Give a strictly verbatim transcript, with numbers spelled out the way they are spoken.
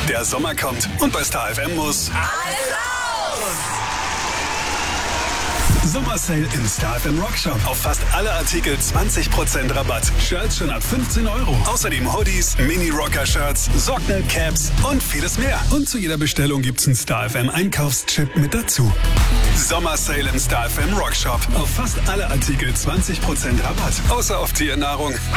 Der Sommer kommt und bei Star F M muss alles raus! Sommersale im Star F M Rockshop. Auf fast alle Artikel zwanzig Prozent Rabatt. Shirts schon ab fünfzehn Euro. Außerdem Hoodies, Mini-Rocker-Shirts, Socken, Caps und vieles mehr. Und zu jeder Bestellung gibt's einen Star F M Einkaufschip mit dazu. Sommersale im Star F M Rockshop. Auf fast alle Artikel zwanzig Prozent Rabatt. Außer auf Tiernahrung.